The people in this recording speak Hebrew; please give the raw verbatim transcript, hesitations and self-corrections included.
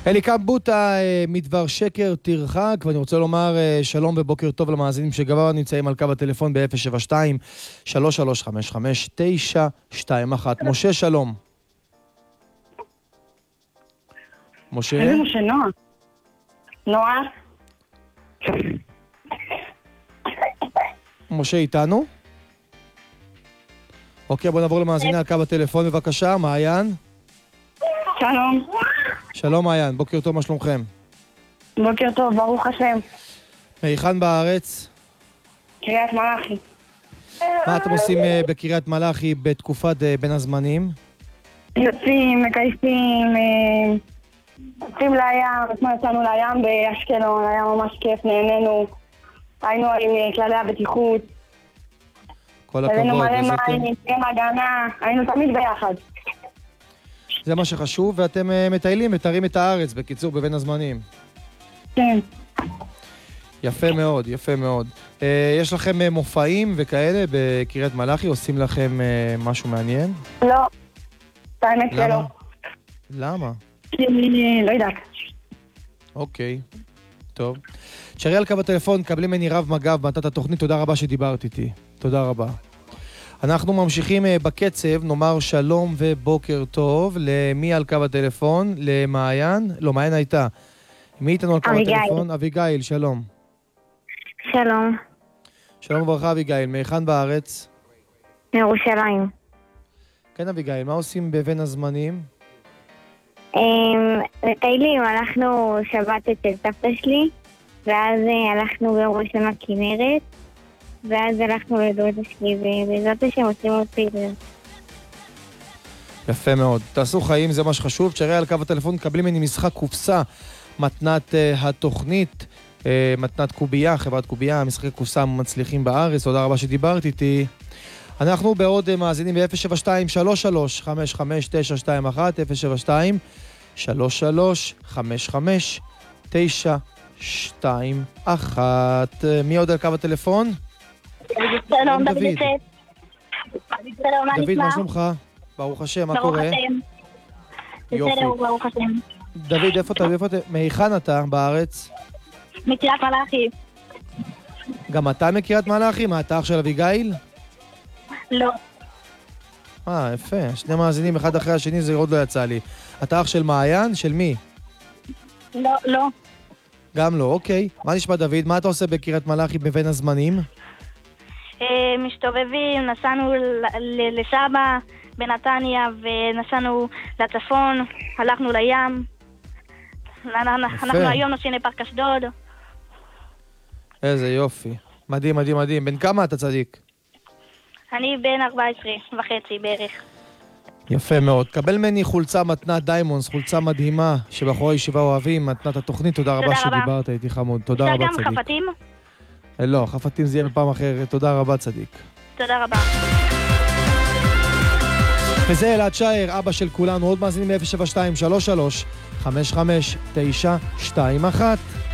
אלי קמבוטה, מדבר שקר תרחק, ואני רוצה לומר שלום ובוקר טוב למאזינים שכבר נמצאים על קו הטלפון ב-אפס שבע שתיים שלוש שלוש חמש חמש תשע שתיים אחת. משה, שלום. משה? איזה משה? נועה. נועה? משה איתנו? אוקיי, בוא נעבור למאזיני על קו הטלפון בבקשה. מעיין? שלום. שלום מעיין, בוקר טוב, מה שלומכם? בוקר טוב, ברוך השם. היכן בארץ? קריית מלאכי. מה אתם עושים בקריית מלאכי בתקופת בין הזמנים? יוצאים, מקייסים, יוצאים לים, אתמול יצאנו לים באשקלון, היה ממש כיף, נהנינו, היינו עם כללי הבטיחות. כל הכבוד. היינו מלא מים, עם הגנה, היינו תמיד ביחד. זה מה שחשוב, ואתם מטיילים, מתארים את הארץ, בקיצור, בבין הזמנים. כן. יפה מאוד, יפה מאוד. יש לכם מופעים וכאלה בקריית מלאכי? עושים לכם משהו מעניין? לא. האמת שלא. למה? לא יודעת. אוקיי, טוב. תשארי על קו הטלפון, קבלי מני רב מגב, מתת התוכנית, תודה רבה שדיברת איתי. תודה רבה. אנחנו ממשיכים בקצב, נאמר שלום ובוקר טוב. למי על קו הטלפון? למעיין? לא, מעיין הייתה. מי איתנו על קו הטלפון? אביגיל, שלום. שלום. שלום וברכה אביגיל, מהיכן בארץ? מירושלים. כן אביגיל, מה עושים בבין הזמנים? מטיילים, הלכנו שבת אצל סבתא שלי, ואז הלכנו ביום ראשון לכנרת, ואז הלכנו לדודה שלי, ובעזרת השם עושים עוד פעילות. יפה מאוד. תעשו חיים, זה מה שחשוב. תשארי על קו הטלפון, קבלים ממני משחק קופסה, מתנת uh, התוכנית, uh, מתנת קובייה, חברת קובייה, משחקי קופסה מצליחים בארץ. תודה רבה שדיברת איתי. אנחנו בעוד uh, מאזינים ב-אפס שבע שתיים שלוש שלוש חמש חמש תשע שתיים אחת, אפס שבע שתיים שלוש שלוש חמש חמש תשע שתיים אחת. מי עוד על קו הטלפון? שלום, דוד יוסף. שלום, מה נשמע? דוד, מה שלומך? ברוך השם, מה קורה? ברוך השם. בסדר, ברוך השם. דוד, איפה אתה? איפה אתה? מהיכן אתה בארץ? מקריית מלאכי. גם אתה מקריית מלאכי? מה, אתה אח של אביגיל? לא. אה, יפה. שני מאזינים אחד אחרי השני, זה עוד לא יצא לי. אתה אח של מעיין? של מי? לא, לא. גם לא, אוקיי. מה נשמע דוד? מה אתה עושה בקריית מלאכי בבין הזמנים? משתובבים, נסענו לסבא בנתניה ונסענו לצפון, הלכנו לים. אנחנו היום נוסעים לפארק אשדוד. איזה יופי. מדהים, מדהים, מדהים. בן כמה אתה צדיק? אני בן ארבע עשרה וחצי בערך. יפה מאוד. קבל מני חולצה מתנת דיימונס, חולצה מדהימה שבחורי ישיבה אוהבים, מתנת התוכנית. תודה רבה שדיברת איתי חמוד. תודה רבה צדיק. אפשר גם חפתים? לא, חפתים זה יהיה בפעם אחרת. תודה רבה צדיק. תודה רבה. וזה אלעד שער, אבא של כולנו. עוד מאזינים ב-אפס שבע שתיים שלוש שלוש חמש חמש תשע שתיים אחת.